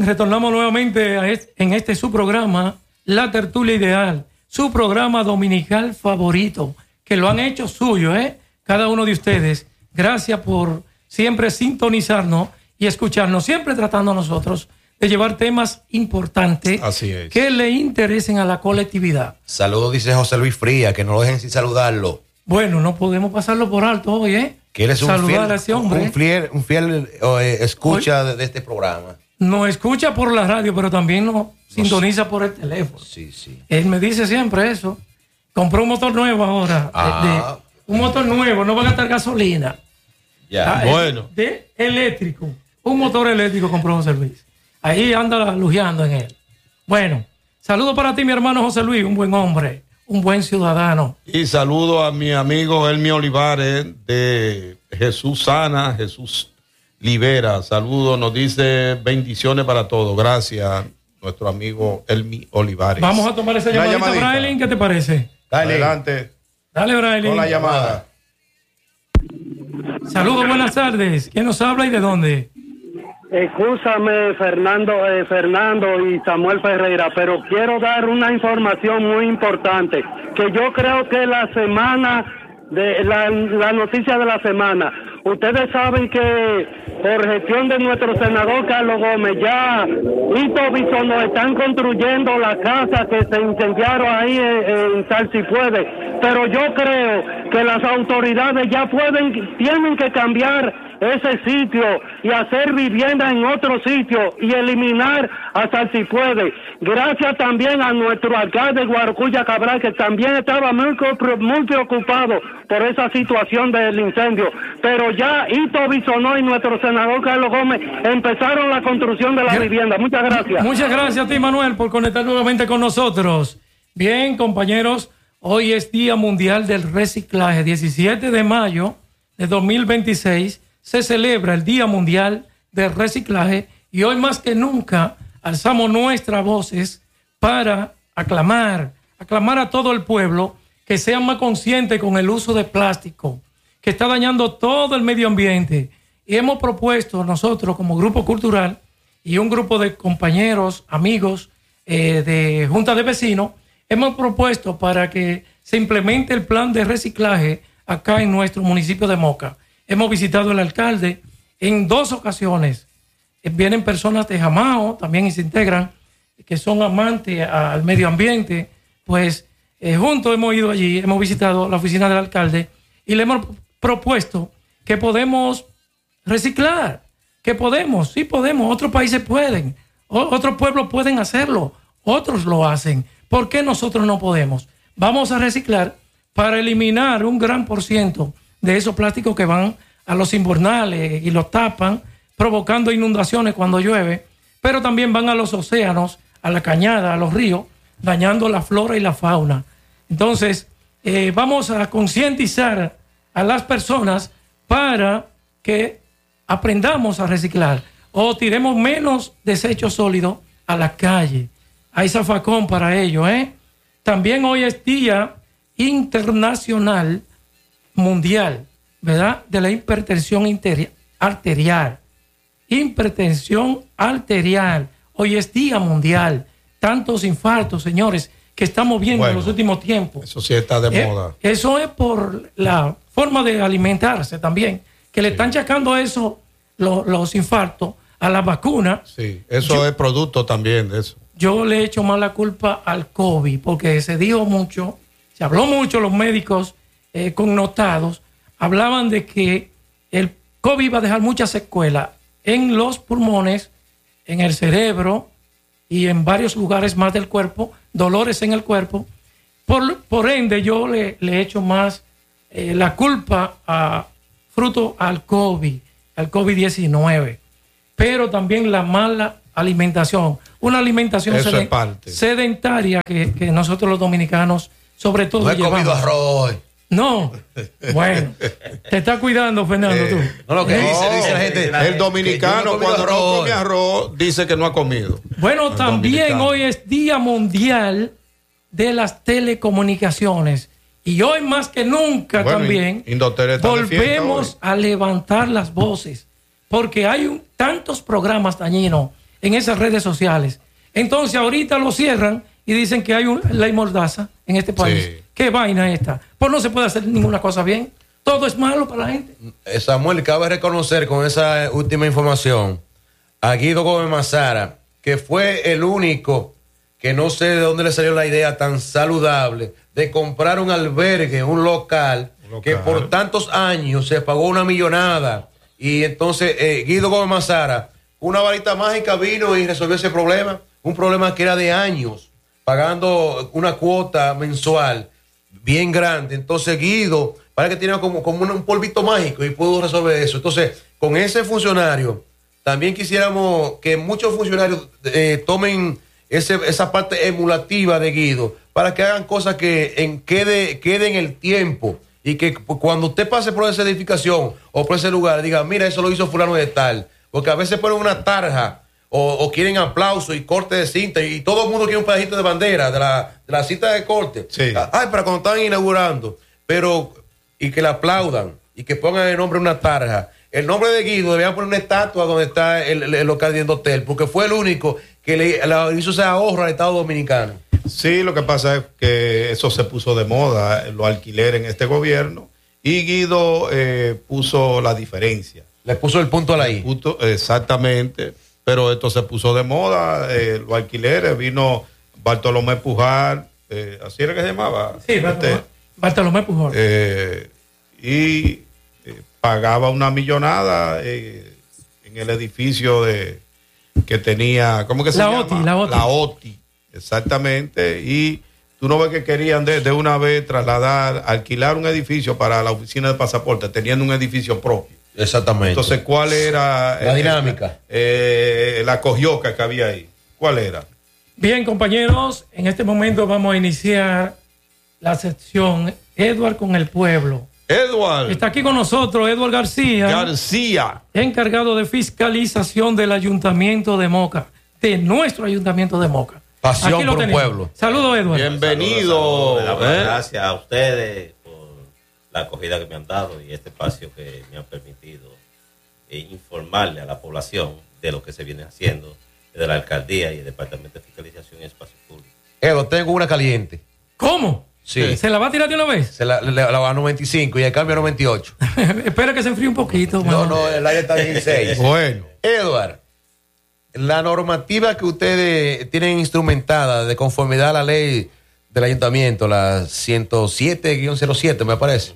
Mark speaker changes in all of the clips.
Speaker 1: retornamos nuevamente en este su programa, La Tertulia Ideal, su programa dominical favorito, que lo han hecho suyo, cada uno de ustedes. Gracias por siempre sintonizarnos y escucharnos, siempre tratando a nosotros de llevar temas importantes que le interesen a la colectividad.
Speaker 2: Saludos, dice José Luis Fría, que no lo dejen sin saludarlo.
Speaker 1: Bueno, no podemos pasarlo por alto hoy,
Speaker 2: Que él es
Speaker 1: saludar a ese hombre.
Speaker 2: un fiel escucha de este programa.
Speaker 1: Nos escucha por la radio, pero también nos sintoniza por el teléfono.
Speaker 2: Sí, sí.
Speaker 1: Él me dice siempre eso. Compró un motor nuevo ahora. Un motor nuevo, no va a gastar gasolina.
Speaker 2: Ya.
Speaker 3: Bueno.
Speaker 1: De eléctrico. Un motor eléctrico compró José Luis. Ahí anda lujeando en él. Bueno, saludo para ti, mi hermano José Luis, un buen hombre, un buen ciudadano.
Speaker 3: Y saludo a mi amigo Elmi Olivares de Jesús Sana, Jesús Libera. Saludos, nos dice bendiciones para todos. Gracias, nuestro amigo Elmi Olivares.
Speaker 1: Vamos a tomar esa llamadita, Brailin, ¿qué te parece?
Speaker 3: Dale. Adelante.
Speaker 1: Dale, Brailin.
Speaker 3: Con la llamada.
Speaker 1: Saludos, buenas tardes. ¿Quién nos habla y de dónde?
Speaker 4: Escúchame, Fernando y Samuel Ferreira, pero quiero dar una información muy importante, que yo creo que la semana, la noticia de la semana, ustedes saben que por gestión de nuestro senador Carlos Gómez, ya Ito nos están construyendo la casa que se incendiaron ahí en Salsipuede, pero yo creo que las autoridades ya tienen que cambiar ese sitio y hacer vivienda en otro sitio y eliminar a Salsipuede. Gracias también a nuestro alcalde Guarocuya Cabral, que también estaba muy preocupado por esa situación del incendio, pero ya Ito Bisonó y nuestro senador Carlos Gómez empezaron la construcción de la vivienda. Muchas gracias.
Speaker 1: Muchas gracias a ti, Manuel, por conectar nuevamente con nosotros. Bien, compañeros, hoy es Día Mundial del Reciclaje. 17 de mayo de 2026 se celebra el Día Mundial del Reciclaje y hoy más que nunca alzamos nuestras voces para aclamar a todo el pueblo que sean más conscientes con el uso de plástico, que está dañando todo el medio ambiente. Y hemos propuesto nosotros como grupo cultural y un grupo de compañeros, amigos de Junta de Vecinos, hemos propuesto para que se implemente el plan de reciclaje acá en nuestro municipio de Moca. Hemos visitado al alcalde en 2 ocasiones. Vienen personas de Jamao también y se integran, que son amantes al medio ambiente. Pues juntos hemos ido allí, hemos visitado la oficina del alcalde y le hemos propuesto que podemos reciclar, sí podemos, otros países pueden, otros pueblos pueden hacerlo, otros lo hacen. ¿Por qué nosotros no podemos? Vamos a reciclar para eliminar un gran % de esos plásticos que van a los invernales y los tapan, provocando inundaciones cuando llueve, pero también van a los océanos, a la cañada, a los ríos, dañando la flora y la fauna. Entonces, vamos a concientizar a las personas para que aprendamos a reciclar o tiremos menos desechos sólidos a la calle. Hay zafacón para ello, También hoy es Día Internacional Mundial, ¿verdad?, de la hipertensión arterial. Hipertensión arterial. Hoy es Día Mundial. Tantos infartos, señores, que estamos viendo en los últimos tiempos.
Speaker 3: Eso sí está de moda.
Speaker 1: Eso es por la forma de alimentarse también, que le están achacando eso, los infartos, a la vacuna.
Speaker 3: Sí, eso es producto también de eso.
Speaker 1: Yo le echo más la culpa al COVID, porque se dijo mucho, se habló mucho, los médicos connotados hablaban de que el COVID iba a dejar muchas secuelas en los pulmones, en el cerebro y en varios lugares más del cuerpo, dolores en el cuerpo. Por ende, yo le echo más la culpa fruto al COVID-19, pero también la mala alimentación, una alimentación sedentaria que nosotros los dominicanos sobre todo
Speaker 2: no he
Speaker 1: llevamos.
Speaker 2: Comido arroz.
Speaker 1: No, bueno, te está cuidando, Fernando, tú.
Speaker 2: No, lo que dice la gente.
Speaker 3: El dominicano cuando no come arroz dice que no ha comido.
Speaker 1: Bueno, también hoy es Día Mundial de las Telecomunicaciones. Y hoy más que nunca también volvemos a levantar las voces. Porque hay tantos programas dañinos en esas redes sociales. Entonces ahorita lo cierran y dicen que hay una ley mordaza en este país.
Speaker 3: Sí.
Speaker 1: ¿Qué vaina esta? Pues no se puede hacer ninguna cosa bien. Todo es malo para la gente.
Speaker 2: Samuel, cabe reconocer con esa última información a Guido Gómez Mazara, que fue el único que no sé de dónde le salió la idea tan saludable de comprar un albergue, un local, que por tantos años se pagó una millonada. Y entonces Guido Gómez Mazara, una varita mágica, vino y resolvió ese problema. Un problema que era de años, pagando una cuota mensual bien grande. Entonces Guido parece que tiene como un polvito mágico y pudo resolver eso. Entonces, con ese funcionario, también quisiéramos que muchos funcionarios tomen esa parte emulativa de Guido para que hagan cosas que quede en el tiempo y que cuando usted pase por esa edificación o por ese lugar, diga, mira, eso lo hizo fulano de tal. Porque a veces ponen una tarja o quieren aplauso y corte de cinta y todo el mundo quiere un pedacito de bandera de la cinta de corte.
Speaker 3: Sí.
Speaker 2: Ay, para cuando están inaugurando. Pero, y que le aplaudan y que pongan el nombre en una tarja. El nombre de Guido deberían poner una estatua donde está el local de hotel, porque fue el único que le hizo ese ahorro al Estado Dominicano.
Speaker 3: Sí, lo que pasa es que eso se puso de moda, lo alquiler en este gobierno, y Guido puso la diferencia.
Speaker 2: Le puso el punto a la I.
Speaker 3: Exactamente, pero esto se puso de moda, los alquileres, vino Bartolomé Pujar, así era que se llamaba.
Speaker 1: Sí, Bartolomé Pujol.
Speaker 3: Y pagaba una millonada en el edificio que tenía, ¿cómo que se llama? La OTI, exactamente, y tú no ves que querían de una vez alquilar un edificio para la oficina de pasaporte, teniendo un edificio propio.
Speaker 2: Exactamente.
Speaker 3: Entonces, ¿cuál era
Speaker 2: la dinámica?
Speaker 3: La cogioca que había ahí. ¿Cuál era?
Speaker 1: Bien, compañeros, en este momento vamos a iniciar la sección Edward con el pueblo.
Speaker 3: Edward.
Speaker 1: Está aquí con nosotros Edward García, encargado de fiscalización del Ayuntamiento de Moca, de nuestro Ayuntamiento de Moca.
Speaker 2: Pasión por un pueblo.
Speaker 1: Saludos, Edward.
Speaker 3: Bienvenido.
Speaker 5: Gracias a ustedes por la acogida que me han dado y este espacio que me ha permitido informarle a la población de lo que se viene haciendo desde la alcaldía y el Departamento de Fiscalización y Espacios Públicos.
Speaker 2: Edo, tengo una caliente.
Speaker 1: ¿Cómo?
Speaker 2: Sí.
Speaker 1: ¿Se la va a tirar de una vez?
Speaker 2: Se la va a 95 y el cambio a 98.
Speaker 1: Espera que se enfríe un poquito.
Speaker 2: No, el aire está 16.
Speaker 3: Bueno.
Speaker 2: Edward, la normativa que ustedes tienen instrumentada de conformidad a la ley del ayuntamiento, la 107-07, me parece,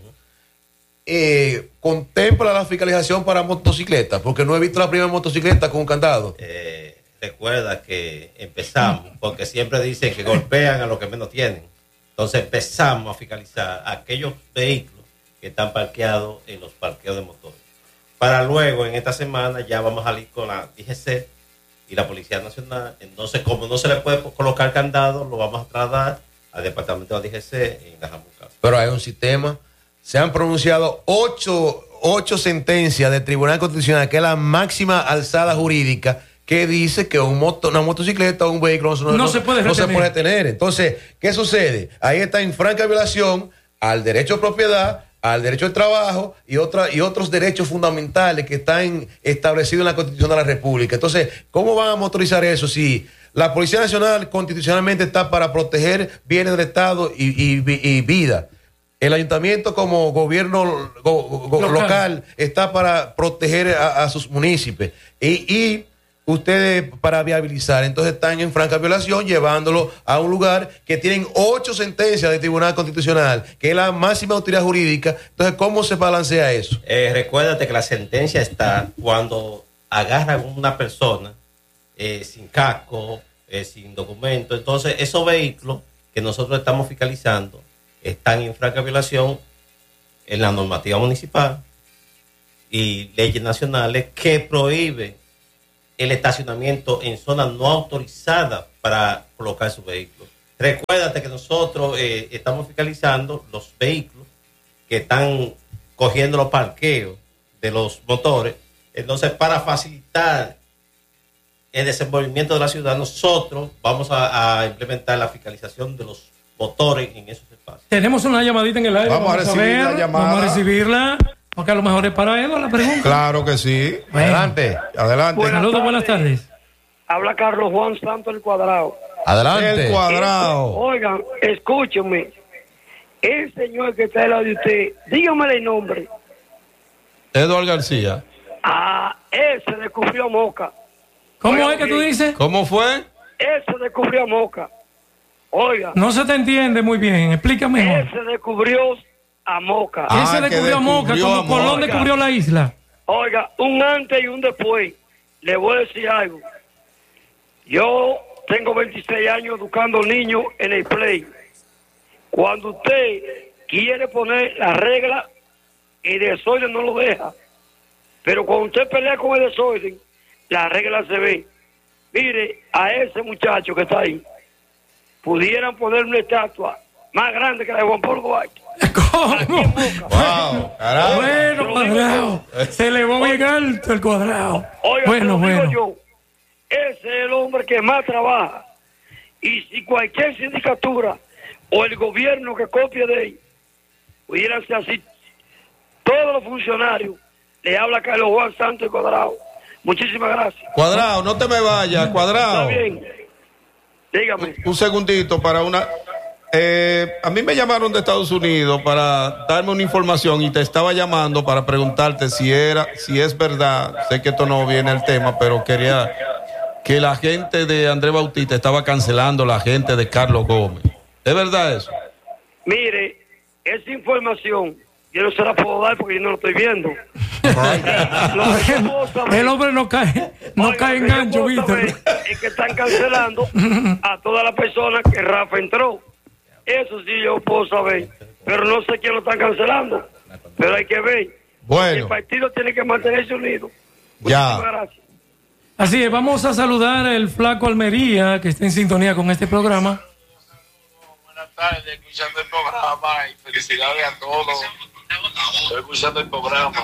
Speaker 2: contempla la fiscalización para motocicletas, porque no he visto la primera motocicleta con un candado.
Speaker 5: Recuerda que empezamos, porque siempre dicen que golpean a los que menos tienen. Entonces empezamos a fiscalizar aquellos vehículos que están parqueados en los parqueos de motores. Para luego, en esta semana, ya vamos a salir con la DGC y la Policía Nacional. Entonces, como no se le puede colocar candado, lo vamos a trasladar al departamento de la DGC en la Jamuca.
Speaker 2: Pero hay un sistema. Se han pronunciado ocho sentencias del Tribunal Constitucional, que es la máxima alzada jurídica, que dice que una motocicleta o un vehículo no se puede detener. Entonces, ¿qué sucede? Ahí está en franca violación al derecho de propiedad, al derecho al trabajo y otros derechos fundamentales que están establecidos en la Constitución de la República. Entonces, ¿cómo van a motorizar eso si la Policía Nacional constitucionalmente está para proteger bienes del Estado y vida? El ayuntamiento como gobierno local está para proteger a sus municipios y ustedes para viabilizar. Entonces están en franca violación llevándolo a un lugar que tienen 8 sentencias del Tribunal Constitucional, que es la máxima autoridad jurídica. Entonces, ¿cómo se balancea eso?
Speaker 5: Recuérdate que la sentencia está cuando agarran a una persona sin casco, sin documento. Entonces, esos vehículos que nosotros estamos fiscalizando están en franca violación en la normativa municipal y leyes nacionales que prohíben el estacionamiento en zonas no autorizadas para colocar sus vehículos. Recuérdate que nosotros estamos fiscalizando los vehículos que están cogiendo los parqueos de los motores. Entonces, para facilitar el desenvolvimiento de la ciudad, nosotros vamos a implementar la fiscalización de los motores en esos espacios.
Speaker 1: Tenemos una llamadita en el aire.
Speaker 3: Vamos a recibir la llamada.
Speaker 1: Vamos a recibirla. Porque a lo mejor es para Edo la pregunta.
Speaker 3: Claro que sí.
Speaker 1: Bueno.
Speaker 2: Adelante.
Speaker 3: Adelante.
Speaker 1: Saludos, buenas tardes.
Speaker 6: Habla Carlos Juan Santos el Cuadrado.
Speaker 2: Adelante.
Speaker 3: El Cuadrado.
Speaker 6: Oigan, escúchenme. El señor que está al lado de usted, dígame el nombre.
Speaker 3: Eduardo García.
Speaker 6: Él se descubrió a Moca.
Speaker 1: ¿Cómo
Speaker 6: Oigan
Speaker 1: es que tú
Speaker 6: bien.
Speaker 1: dices?
Speaker 3: ¿Cómo fue?
Speaker 6: Él se descubrió a Moca. Oiga,
Speaker 1: No se te entiende muy bien. Explícame
Speaker 6: él
Speaker 1: mejor.
Speaker 6: se descubrió a Moca.
Speaker 1: ¿Quién se
Speaker 3: que
Speaker 1: descubrió a Moca?
Speaker 3: descubrió
Speaker 1: Como
Speaker 3: a
Speaker 1: Colón
Speaker 3: Moca.
Speaker 1: descubrió la isla.
Speaker 6: Oiga, un antes y un después. Le voy a decir algo. Yo tengo 26 años educando niños en el play. Cuando usted quiere poner la regla, el desorden no lo deja. Pero cuando usted pelea con el desorden, la regla se ve. Mire, a ese muchacho que está ahí, pudieran poner una estatua más grande que la de Juan Pablo Duarte.
Speaker 1: ¿Cómo?
Speaker 3: Wow, caramba.
Speaker 1: Bueno, Cuadrado. Se elevó bien alto el Cuadrado.
Speaker 6: Oiga,
Speaker 1: Bueno,
Speaker 6: te lo digo
Speaker 1: bueno.
Speaker 6: yo, ese es el hombre que más trabaja. Y si cualquier sindicatura o el gobierno que copie de él pudieran ser así, todos los funcionarios, le habla Carlos Juan Santos y Cuadrado. Muchísimas gracias.
Speaker 3: Cuadrado, no te me vayas,
Speaker 6: Está
Speaker 3: Cuadrado.
Speaker 6: bien. Dígame.
Speaker 3: Un segundito para una... a mí me llamaron de Estados Unidos para darme una información y te estaba llamando para preguntarte si es verdad, sé que esto no viene al tema, pero quería que la gente de Andrés Bautista estaba cancelando la gente de Carlos Gómez. ¿Es verdad eso?
Speaker 6: Mire, esa información yo no se la puedo dar porque yo no lo estoy viendo. Lo que yo puedo saber-
Speaker 1: El hombre no cae
Speaker 6: Oiga,
Speaker 1: en
Speaker 6: lo que yo
Speaker 1: gancho,
Speaker 6: puedo
Speaker 1: Víctor.
Speaker 6: saber es que están cancelando a todas las personas que Rafa entró. Eso sí yo puedo saber. Pero no sé quién lo están cancelando. Pero hay que ver.
Speaker 3: Bueno.
Speaker 6: El partido tiene que mantenerse unido.
Speaker 3: Ya.
Speaker 6: Muchísimas gracias.
Speaker 1: Así es, vamos a saludar al Flaco Almería, que está en sintonía con este programa.
Speaker 7: Buenas tardes, escuchando el programa y felicidades a todos. Estoy escuchando el programa.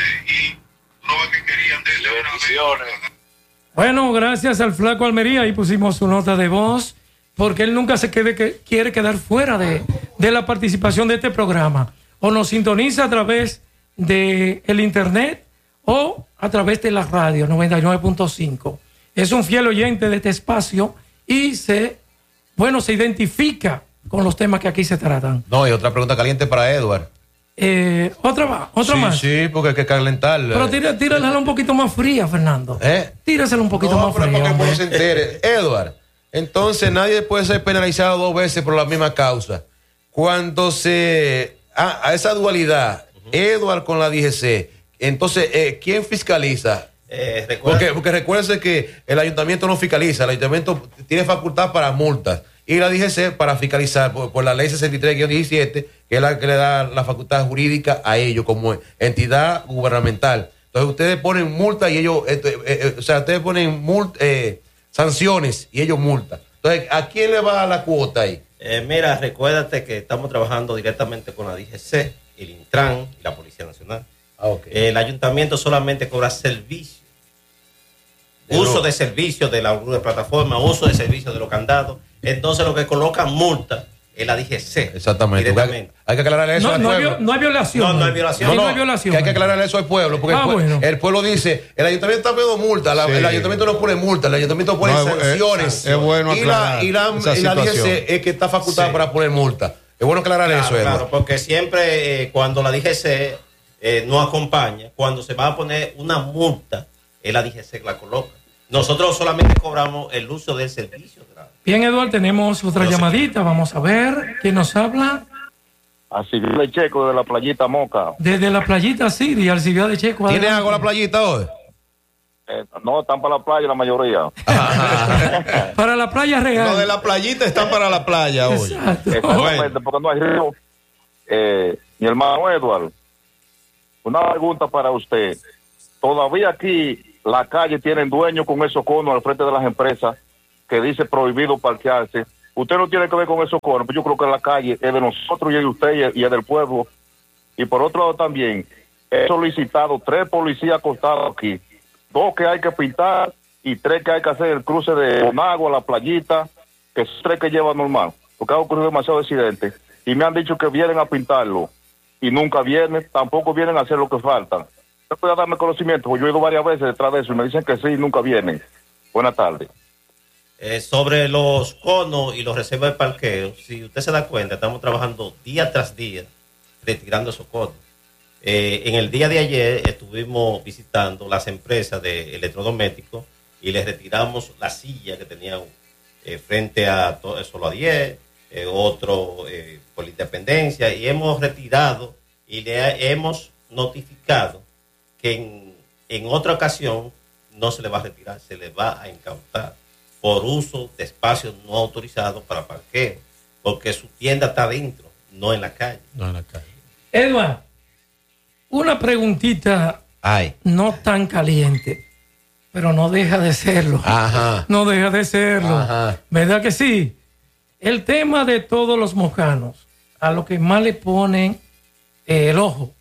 Speaker 7: Y bendiciones.
Speaker 1: Bueno, gracias al Flaco Almería, ahí pusimos su nota de voz, porque él nunca quiere quedar fuera de la participación de este programa. O nos sintoniza a través de el internet o a través de la radio 99.5. Es un fiel oyente de este espacio y se identifica con los temas que aquí se tratan.
Speaker 2: No, y otra pregunta caliente para Edward.
Speaker 1: Otra
Speaker 2: Sí,
Speaker 1: más.
Speaker 2: sí, porque hay que calentarla.
Speaker 1: Pero tírasela un poquito más fría, Fernando. Tírasela un poquito
Speaker 2: No,
Speaker 1: más
Speaker 2: pero
Speaker 1: fría.
Speaker 2: para que el
Speaker 1: hombre.
Speaker 2: pueblo se entere. Edward, entonces nadie puede ser penalizado 2 veces por la misma causa. Cuando se... a esa dualidad, Edward con la DGC, entonces, ¿quién fiscaliza? Porque recuérdense que el ayuntamiento no fiscaliza, el ayuntamiento tiene facultad para multas y la DGC para fiscalizar por la ley 63-17, que es la que le da la facultad jurídica a ellos como entidad gubernamental. Entonces ustedes ponen multa y ellos, ustedes ponen sanciones y ellos multan. Entonces, ¿a quién le va la cuota ahí?
Speaker 5: Mira, recuérdate que estamos trabajando directamente con la DGC, el Intran y la Policía Nacional. El ayuntamiento solamente cobra servicio. Uso de servicio de la plataforma, uso de servicio de los candados. Entonces lo que coloca multa es la DGC.
Speaker 2: Exactamente.
Speaker 5: Directamente.
Speaker 2: Hay que aclararle eso al pueblo.
Speaker 1: No hay violación.
Speaker 5: No hay violación.
Speaker 1: No hay violación.
Speaker 2: Que hay que aclararle eso al pueblo, porque el pueblo dice, el ayuntamiento está pidiendo multa, el ayuntamiento no pone multa, el ayuntamiento pone sanciones.
Speaker 3: Es bueno aclarar
Speaker 2: y la DGC es que está facultada para poner multa. Es bueno aclararle eso, Edward.
Speaker 5: Claro, porque siempre cuando la DGC no acompaña, cuando se va a poner una multa, es la DGC que la coloca. Nosotros solamente cobramos el uso del servicio.
Speaker 1: Bien, Eduardo, tenemos otra llamadita. Vamos a ver quién nos habla.
Speaker 8: Alcibiades de Checo de la playita Moca.
Speaker 1: Desde la playita Siria, Alcibiades de Checo.
Speaker 2: ¿Tiene algo la playita hoy?
Speaker 8: No, están para la playa la mayoría.
Speaker 1: Para la playa real.
Speaker 3: Lo de la playita está para la playa hoy.
Speaker 8: Exactamente, porque no hay río. Mi hermano Edward, una pregunta para usted. Todavía aquí la calle tienen dueño con esos conos al frente de las empresas que dice prohibido parquearse. Usted no tiene que ver con esos conos, pero yo creo que la calle es de nosotros y es de usted y es del pueblo. Y por otro lado también, he solicitado 3 policías acostados aquí. 2 que hay que pintar y 3 que hay que hacer el cruce de Bonagua a la playita, que son 3 que llevan normal, porque ha ocurrido demasiado accidentes. Y me han dicho que vienen a pintarlo y nunca vienen, tampoco vienen a hacer lo que falta. No puedo darme conocimiento, porque yo he ido varias veces detrás de eso y me dicen que sí, nunca vienen. Buenas tardes.
Speaker 5: Sobre los conos y los reservas de parqueo, si usted se da cuenta, estamos trabajando día tras día retirando esos conos. En el día de ayer estuvimos visitando las empresas de electrodomésticos y les retiramos la silla que tenían frente a solo a 10, otro por la Independencia, y hemos retirado y le hemos notificado que en otra ocasión no se le va a retirar, se le va a incautar por uso de espacios no autorizados para parqueo, porque su tienda está adentro, no en la calle.
Speaker 3: No en la calle.
Speaker 1: Edward, una preguntita no tan caliente, pero no deja de serlo.
Speaker 2: Ajá.
Speaker 1: No deja de serlo.
Speaker 2: Ajá.
Speaker 1: ¿Verdad que sí? El tema de todos los mocanos, a lo que más le ponen el ojo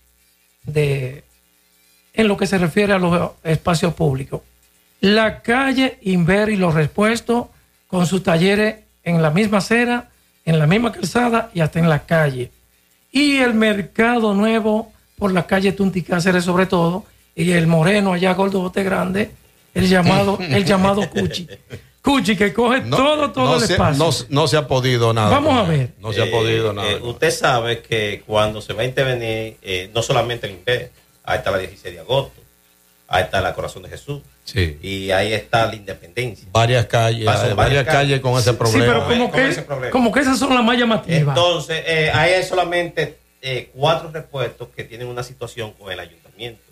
Speaker 1: en lo que se refiere a los espacios públicos. La calle Inver y los repuestos con sus talleres en la misma acera, en la misma calzada y hasta en la calle. Y el Mercado Nuevo por la calle Tunti Cáceres sobre todo, y el Moreno allá Gordo Bote Grande, el llamado Cuchi. Cuchi que coge todo el espacio.
Speaker 3: No se ha podido nada.
Speaker 1: Vamos a ver.
Speaker 3: No se ha podido nada.
Speaker 5: Usted sabe que cuando se va a intervenir, no solamente el Inver, ahí está la 16 de agosto, ahí está la Corazón de Jesús.
Speaker 3: Sí.
Speaker 5: Y ahí está la Independencia.
Speaker 3: Varias calles con ese problema.
Speaker 1: Sí, pero como que esas son las más llamativas.
Speaker 5: Entonces, ahí hay solamente 4 repuestos que tienen una situación con el ayuntamiento.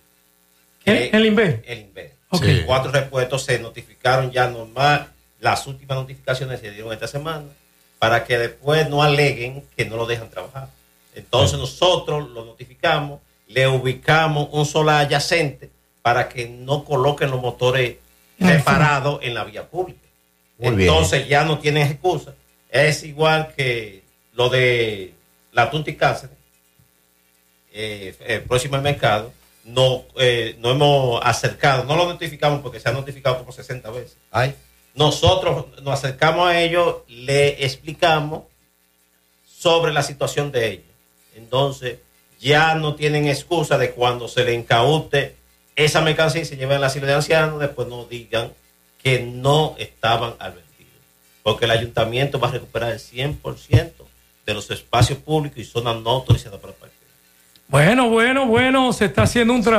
Speaker 1: ¿El Inver?
Speaker 5: El Inver.
Speaker 1: Okay.
Speaker 5: 4 repuestos se notificaron ya normal. Las últimas notificaciones se dieron esta semana para que después no aleguen que no lo dejan trabajar. Entonces nosotros lo notificamos, le ubicamos un solar adyacente para que no coloquen los motores separados en la vía pública.
Speaker 2: Muy
Speaker 5: Entonces
Speaker 2: bien.
Speaker 5: ya no tienen excusa. Es igual que lo de la Tunti Cáceres, próximo al mercado. No hemos acercado, no lo notificamos porque se ha notificado como 60 veces. Nosotros nos acercamos a ellos, le explicamos sobre la situación de ellos. Entonces ya no tienen excusa de cuando se le incaute esa mercancía y se lleva en la asilo de ancianos, después no digan que no estaban advertidos. Porque el ayuntamiento va a recuperar el 100% de los espacios públicos y zonas no autorizadas para parqueo.
Speaker 1: Bueno, se está haciendo un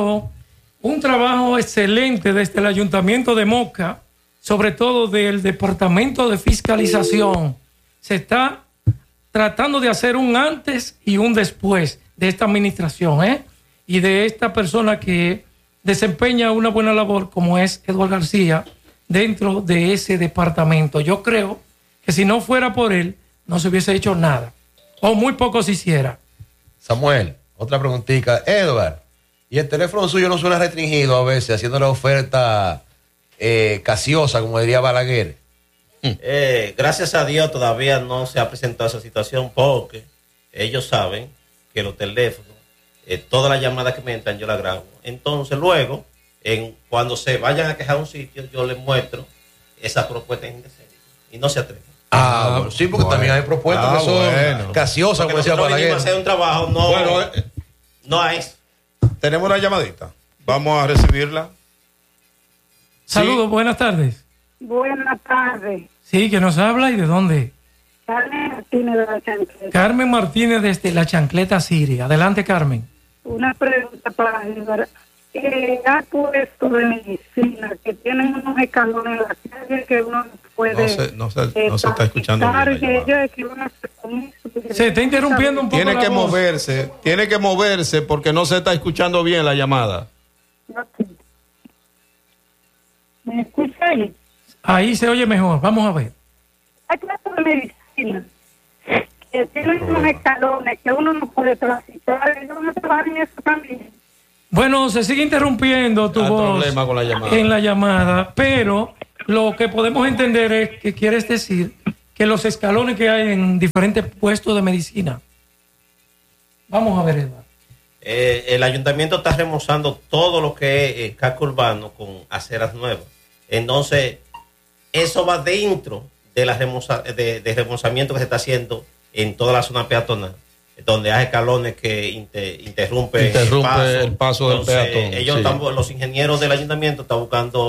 Speaker 1: trabajo excelente desde el Ayuntamiento de Moca, sobre todo del Departamento de Fiscalización. Se está tratando de hacer un antes y un después de esta administración, y de esta persona que desempeña una buena labor como es Eduardo García dentro de ese departamento. Yo creo que si no fuera por él, no se hubiese hecho nada, o muy poco se hiciera.
Speaker 2: Samuel, otra preguntita. Edward, ¿y el teléfono suyo no suena restringido a veces, haciendo la oferta casiosa, como diría Balaguer?
Speaker 5: Gracias a Dios todavía no se ha presentado esa situación porque ellos saben que los teléfonos, todas las llamadas que me entran yo las grabo. Entonces luego, cuando se vayan a quejar a un sitio, yo les muestro esa propuesta indecente y no se atreven.
Speaker 2: Bueno, sí, porque también hay propuestas que son casiosas, como decía Balaguer.
Speaker 5: Hacer un trabajo, no es.
Speaker 3: Tenemos una llamadita. Vamos a recibirla.
Speaker 1: Saludos, buenas tardes.
Speaker 9: Buenas tardes.
Speaker 1: Sí, ¿que nos habla y de dónde?
Speaker 9: Carmen Martínez de la Chancleta.
Speaker 1: Carmen Martínez desde la Chancleta Siria. Adelante, Carmen.
Speaker 9: Una pregunta para ayudar. Ha puesto de medicina que tienen unos escalones en la calle que uno puede.
Speaker 3: No se está escuchando bien.
Speaker 1: Se está interrumpiendo un poco.
Speaker 3: Tiene que moverse porque no se está escuchando bien la llamada.
Speaker 9: ¿Me escucha ahí?
Speaker 1: Ahí se oye mejor. Vamos a ver.
Speaker 9: Hay puestos de medicina que tienen unos escalones que uno no puede transitar. Y uno trabaja en eso también.
Speaker 1: Bueno, se sigue interrumpiendo tu voz
Speaker 3: problema con la llamada.
Speaker 1: en la llamada, pero lo que podemos entender es que quieres decir que los escalones que hay en diferentes puestos de medicina. Vamos a ver, Eduardo.
Speaker 5: El ayuntamiento está remozando todo lo que es casco urbano con aceras nuevas. Entonces, eso va dentro de la de remozamiento que se está haciendo en toda la zona peatonal, donde hay escalones que interrumpe el paso
Speaker 3: del peatón.
Speaker 5: Ellos los ingenieros del ayuntamiento están buscando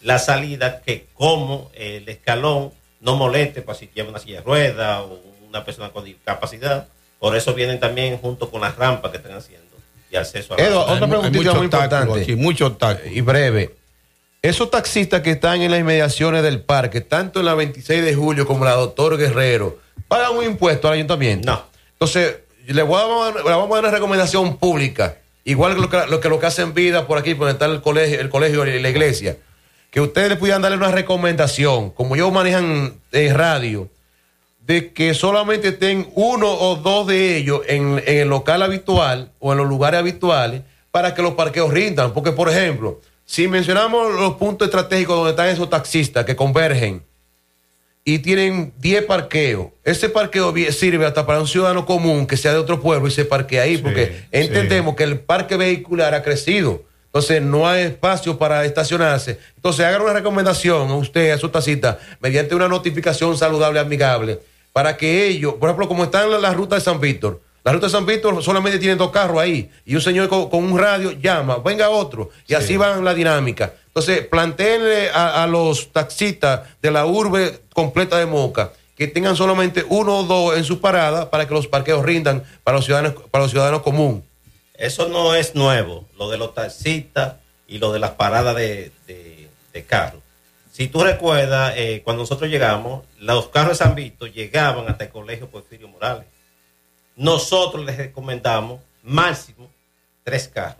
Speaker 5: la salida, que como el escalón no moleste para si lleva una silla de ruedas o una persona con discapacidad. Por eso vienen también junto con las rampas que están haciendo y acceso a la
Speaker 2: Otra preguntita muy importante
Speaker 3: aquí, mucho obstáculo.
Speaker 2: y breve. Esos taxistas que están en las inmediaciones del parque, tanto en la 26 de julio como la Doctor Guerrero, ¿pagan un impuesto al ayuntamiento?
Speaker 5: No.
Speaker 2: Entonces, le vamos a dar una recomendación pública, igual que lo que hacen vida por aquí, por donde está el colegio y la iglesia, que ustedes le pudieran darle una recomendación, como ellos manejan radio, de que solamente estén uno o dos de ellos en el local habitual o en los lugares habituales para que los parqueos rindan. Porque, por ejemplo, si mencionamos los puntos estratégicos donde están esos taxistas que convergen y tienen 10 parqueos, ese parqueo sirve hasta para un ciudadano común que sea de otro pueblo y se parquea ahí, porque entendemos que el parque vehicular ha crecido. Entonces no hay espacio para estacionarse. Entonces hagan una recomendación a usted, a su taxista, mediante una notificación saludable, amigable, para que ellos, por ejemplo, como están las rutas de San Víctor, la ruta de San Víctor solamente tienen 2 carros ahí y un señor con un radio llama, venga otro, y así van la dinámica. Entonces, planteenle a los taxistas de la urbe completa de Moca que tengan solamente 1 o 2 en su parada para que los parqueos rindan para los ciudadanos comunes.
Speaker 5: Eso no es nuevo, lo de los taxistas y lo de las paradas de carros. Si tú recuerdas, cuando nosotros llegamos, los carros de San Víctor llegaban hasta el colegio Porfirio Morales. Nosotros les recomendamos máximo 3 carros.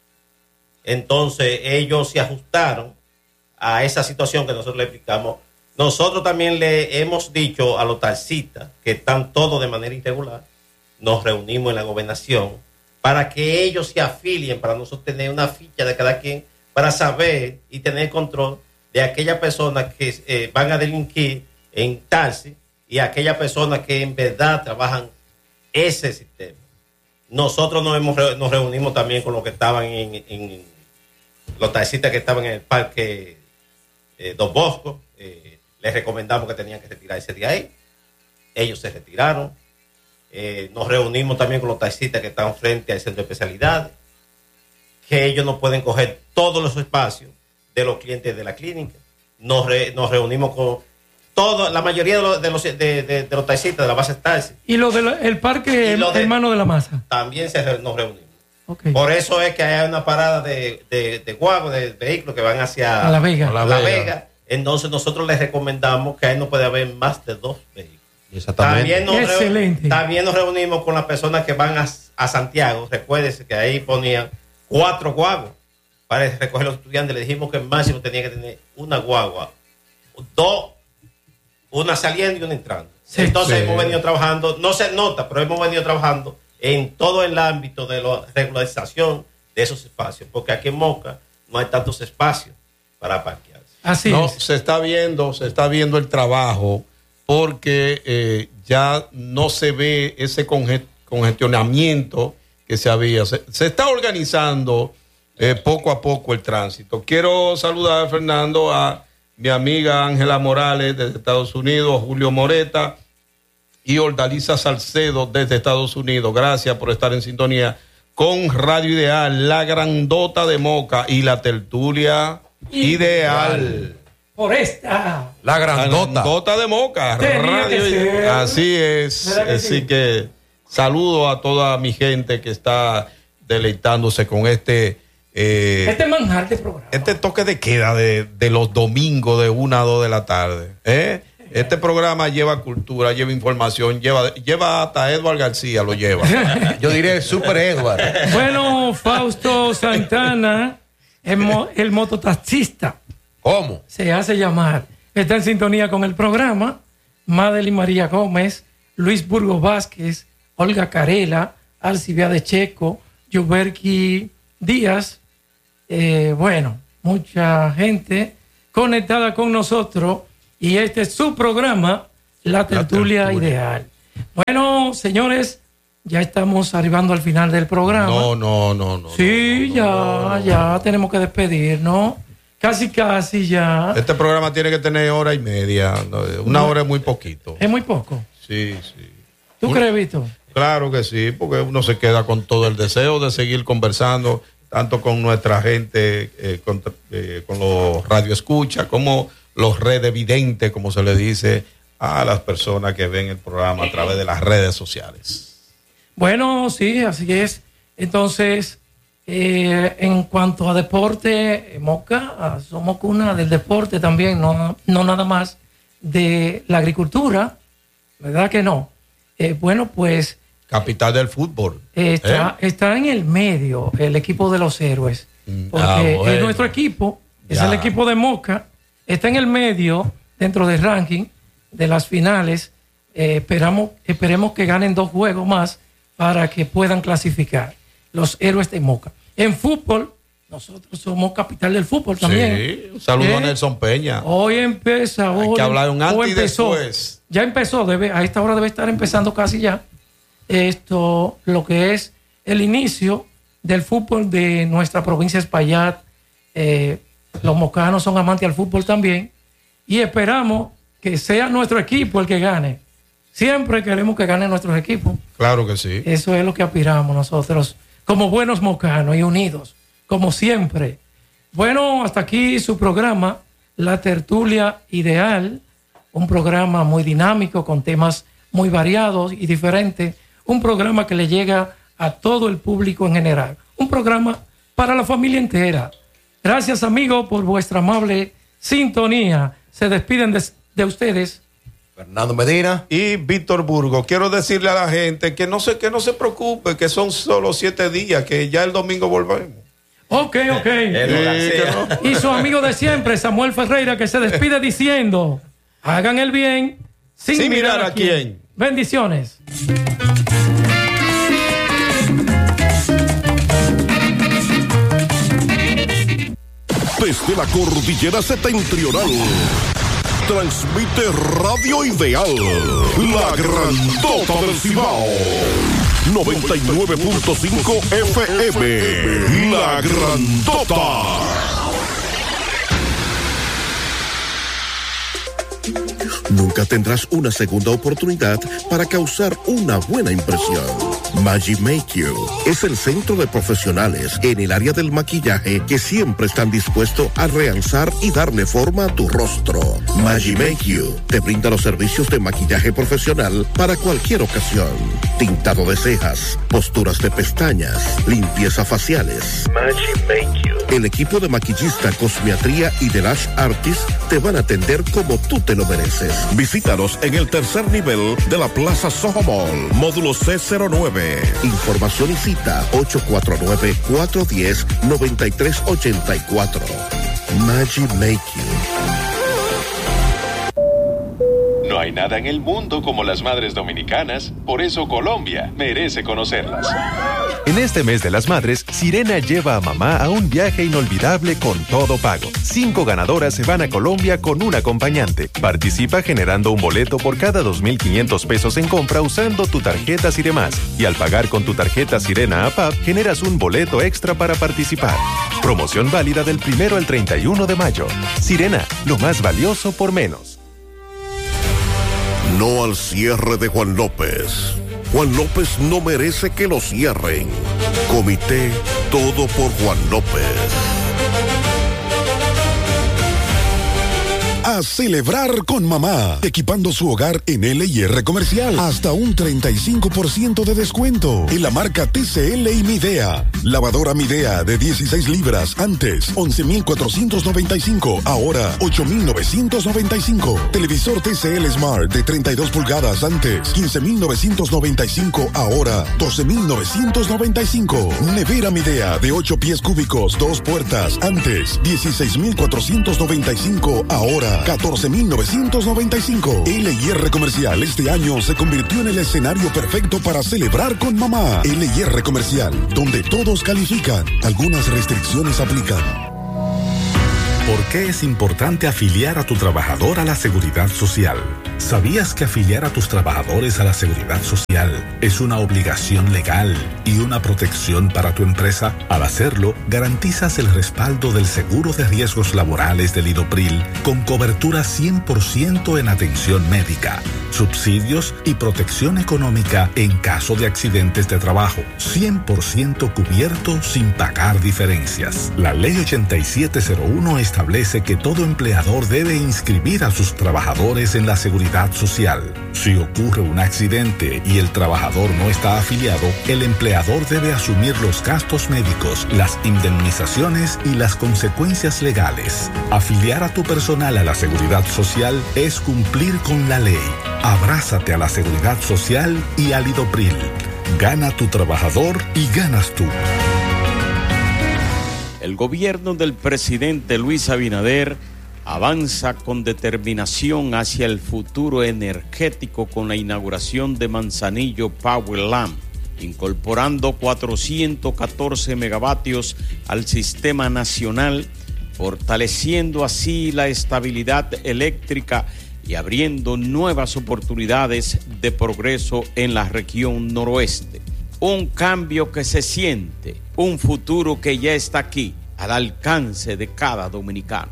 Speaker 5: Entonces ellos se ajustaron a esa situación que nosotros le explicamos. Nosotros también le hemos dicho a los taxistas que están todos de manera irregular, nos reunimos en la gobernación para que ellos se afilien, para nosotros tener una ficha de cada quien, para saber y tener control de aquellas personas que van a delinquir en taxi y aquellas personas que en verdad trabajan ese sistema. Nosotros nos reunimos también con los que estaban en los taxistas que estaban en el parque Don Bosco. Les recomendamos que tenían que retirarse de ahí. Ellos se retiraron. Nos reunimos también con los taxistas que están frente al centro de especialidades, que ellos no pueden coger todos los espacios de los clientes de la clínica. Nos reunimos con la mayoría de los taxistas de la base taxi.
Speaker 1: ¿Y lo del parque Hermano de la Maza?
Speaker 5: También nos reunimos.
Speaker 1: Okay.
Speaker 5: Por eso es que hay una parada de guagua, de vehículos que van hacia
Speaker 1: La Vega.
Speaker 5: La Vega. Entonces nosotros les recomendamos que ahí no puede haber más de 2 vehículos.
Speaker 2: Exactamente.
Speaker 5: También nos reunimos con las personas que van a Santiago. Recuérdense que ahí ponían 4 guaguas para recoger los estudiantes. Le dijimos que el máximo tenía que tener una guagua, 2, una saliendo y una entrando. Sí, entonces hemos venido trabajando, no se nota, pero hemos venido trabajando en todo el ámbito de la regularización de esos espacios, porque aquí en Moca no hay tantos espacios para parquear.
Speaker 1: Así
Speaker 3: no,
Speaker 1: es.
Speaker 3: se está viendo el trabajo, porque ya no se ve ese congestionamiento que se había. Se está organizando poco a poco el tránsito. Quiero saludar, Fernando, a mi amiga Ángela Morales desde Estados Unidos, Julio Moreta y Ordaliza Salcedo desde Estados Unidos. Gracias por estar en sintonía con Radio Ideal, la grandota de Moca y la tertulia ideal.
Speaker 1: Por esta.
Speaker 2: La
Speaker 3: grandota de Moca. Radio, así es. Así que saludo a toda mi gente que está deleitándose con este
Speaker 1: manjar de programa.
Speaker 3: Este toque de queda de los domingos de 1 a 2 de la tarde. Este programa lleva cultura, lleva información, lleva hasta Edward García, lo lleva.
Speaker 2: Yo diré Super Edward.
Speaker 1: Bueno, Fausto Santana, el mototaxista.
Speaker 2: ¿Cómo?
Speaker 1: Se hace llamar. Está en sintonía con el programa. Madeline María Gómez, Luis Burgos Vázquez, Olga Carela, Alcibia Checo, Yuberki Díaz. Bueno, mucha gente conectada con nosotros y este es su programa, La Tertulia Ideal. Bueno, señores, ya estamos arribando al final del programa.
Speaker 3: No.
Speaker 1: Sí, ya tenemos que despedirnos. Casi ya.
Speaker 3: Este programa tiene que tener 1:30. 1 hora es muy poquito.
Speaker 1: Es muy poco.
Speaker 3: Sí.
Speaker 1: ¿Tú crees, Víctor?
Speaker 3: Claro que sí, porque uno se queda con todo el deseo de seguir conversando. tanto con nuestra gente, con los radioescuchas, como los redevidentes, como se le dice a las personas que ven el programa a través de las redes sociales.
Speaker 1: Bueno, sí, así es. Entonces, en cuanto a deporte, Moca, somos cuna del deporte también, no nada más de la agricultura, ¿verdad que no? Bueno, pues...
Speaker 3: Capital del fútbol.
Speaker 1: Está en el medio el equipo de los héroes, porque
Speaker 3: bueno.
Speaker 1: es nuestro equipo, es el equipo de Moca, está en el medio dentro del ranking de las finales. Esperemos que ganen 2 juegos más para que puedan clasificar los héroes de Moca. En fútbol, nosotros somos capital del fútbol también.
Speaker 3: Sí, un saludo a Nelson Peña.
Speaker 1: Hoy empieza.
Speaker 3: Hay que hablar un antes y después.
Speaker 1: Ya empezó, a esta hora debe estar empezando casi ya. Lo que es el inicio del fútbol de nuestra provincia de Espaillat. Los mocanos son amantes al fútbol también y esperamos que sea nuestro equipo el que gane. Siempre queremos que gane nuestros equipos.
Speaker 3: Claro que sí.
Speaker 1: Eso es lo que aspiramos nosotros como buenos mocanos y unidos, como siempre. Bueno, hasta aquí su programa, La Tertulia Ideal, un programa muy dinámico con temas muy variados y diferentes, un programa que le llega a todo el público en general, un programa para la familia entera. Gracias, amigos, por vuestra amable sintonía. Se despiden de ustedes
Speaker 2: Fernando Medina
Speaker 3: y Víctor Burgos. Quiero decirle a la gente que no se preocupe, que son solo 7 días, que ya el domingo volvemos.
Speaker 1: Ok. Y su amigo de siempre, Samuel Ferreira, que se despide diciendo: hagan el bien sin mirar a quién. Bendiciones.
Speaker 10: Desde la cordillera septentrional, transmite Radio Ideal, la grandota del Cibao. 99.5 FM, la grandota. Nunca tendrás una segunda oportunidad para causar una buena impresión. Magic Make You es el centro de profesionales en el área del maquillaje que siempre están dispuestos a realzar y darle forma a tu rostro. Magic Make You te brinda los servicios de maquillaje profesional para cualquier ocasión. Tintado de cejas, posturas de pestañas, limpieza faciales. Magic Make You. El equipo de maquillista, cosmiatría y de lash artist te van a atender como tú te lo mereces. Visítanos en el 3er nivel de la Plaza Soho Mall, módulo C09. Información y cita 849-410-9384. Magic Make You.
Speaker 11: No hay nada en el mundo como las madres dominicanas, por eso Colombia merece conocerlas.
Speaker 12: En este mes de las madres, Sirena lleva a mamá a un viaje inolvidable con todo pago. 5 ganadoras se van a Colombia con un acompañante. Participa generando un boleto por cada 2.500 pesos en compra usando tu tarjeta Siremás. Y al pagar con tu tarjeta Sirena APAP, generas un boleto extra para participar. Promoción válida del 1 al 31 de mayo. Sirena, lo más valioso por menos.
Speaker 10: No al cierre de Juan López. Juan López no merece que lo cierren. Comité Todo por Juan López.
Speaker 13: A celebrar con mamá, equipando su hogar en L&R Comercial. Hasta un 35% de descuento en la marca TCL y Midea. Lavadora Midea de 16 libras, antes 11.495, ahora 8.995. Televisor TCL Smart de 32 pulgadas, antes 15.995, ahora 12.995. Nevera Midea de 8 pies cúbicos, 2 puertas, antes 16.495, ahora 14.995. L&R Comercial este año se convirtió en el escenario perfecto para celebrar con mamá. L&R Comercial, donde todos califican. Algunas restricciones aplican.
Speaker 14: ¿Por qué es importante afiliar a tu trabajador a la Seguridad Social? ¿Sabías que afiliar a tus trabajadores a la Seguridad Social es una obligación legal y una protección para tu empresa? Al hacerlo, garantizas el respaldo del seguro de riesgos laborales del IDOPRIL con cobertura 100% en atención médica, subsidios y protección económica en caso de accidentes de trabajo, 100% cubierto sin pagar diferencias. La Ley 8701 establece que todo empleador debe inscribir a sus trabajadores en la Seguridad Social. Si ocurre un accidente y el trabajador no está afiliado, el empleador debe asumir los gastos médicos, las indemnizaciones y las consecuencias legales. Afiliar a tu personal a la Seguridad Social es cumplir con la ley. Abrázate a la Seguridad Social y al IDOPRIL. Gana tu trabajador y ganas tú.
Speaker 15: El gobierno del presidente Luis Abinader avanza con determinación hacia el futuro energético con la inauguración de Manzanillo Power Lamp, incorporando 414 megavatios al sistema nacional, fortaleciendo así la estabilidad eléctrica y abriendo nuevas oportunidades de progreso en la región noroeste. Un cambio que se siente, un futuro que ya está aquí, al alcance de cada dominicano.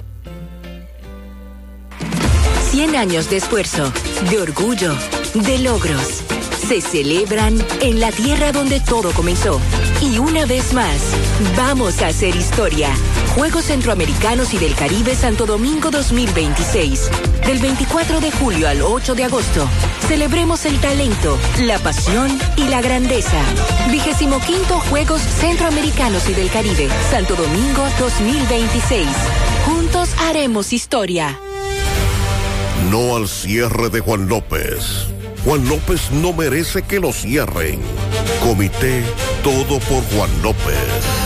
Speaker 16: 100 años de esfuerzo, de orgullo, de logros. Se celebran en la tierra donde todo comenzó. Y una vez más, vamos a hacer historia. Juegos Centroamericanos y del Caribe Santo Domingo 2026. Del 24 de julio al 8 de agosto. Celebremos el talento, la pasión y la grandeza. 25º Juegos Centroamericanos y del Caribe Santo Domingo 2026. Juntos haremos historia.
Speaker 10: No al cierre de Juan López. Juan López no merece que lo cierren. Comité Todo por Juan López.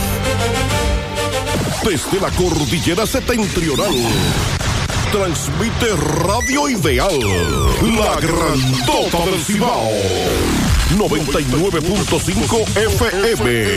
Speaker 10: Desde la cordillera septentrional, transmite Radio Ideal, la grandota del Cibao. 99.5 FM.